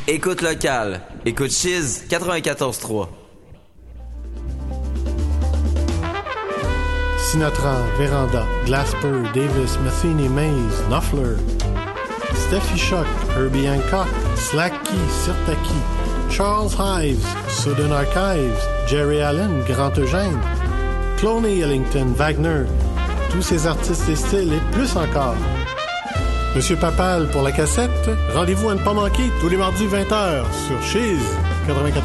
Écoute locale. Écoute Chiz 94.3. Sinatra, Véranda, Glasper, Davis, Matheny, Mays, Knopfler, Steffi Shock, Herbie Hancock, Slacky, Sirtaki, Charles Hives, Southern Archives, Jerry Allen, Grand Eugène, Cloney Ellington, Wagner, tous ces artistes et styles et plus encore. Monsieur Papal pour la cassette, rendez-vous à ne pas manquer tous les mardis 20h sur Chiz 94.